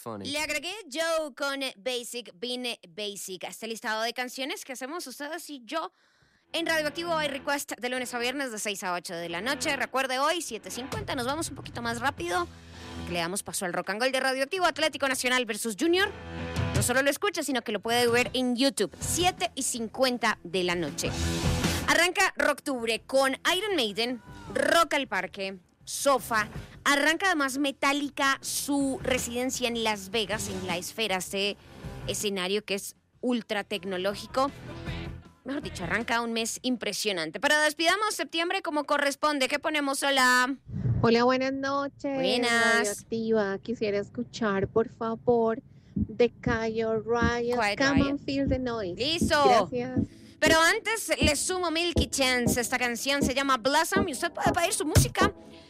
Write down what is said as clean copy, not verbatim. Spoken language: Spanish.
Le agregué Joe con Basic, Bean Basic, a este listado de canciones que hacemos ustedes y yo en Radioactivo by Request de lunes a viernes de 6 a 8 de la noche. Recuerde hoy, 7:50, nos vamos un poquito más rápido. Que le damos paso al rock and roll de Radioactivo. Atlético Nacional versus Junior. No solo lo escucha, sino que lo puede ver en YouTube, 7:50 de la noche. Arranca Rocktubre con Iron Maiden, Rock al Parque, Sofa. Arranca además Metallica su residencia en Las Vegas, en la esfera, este escenario que es ultra tecnológico. Mejor dicho, arranca un mes impresionante. Pero despidamos septiembre como corresponde. ¿Qué ponemos? Hola. Hola, buenas noches. Buenas. Radioactiva. Quisiera escuchar, por favor, de Kyle Ryan. Quiet Come Riot. on, feel the noise. Listo. Gracias. Pero antes le sumo Milky Chance. Esta canción se llama Blossom y usted puede pedir su música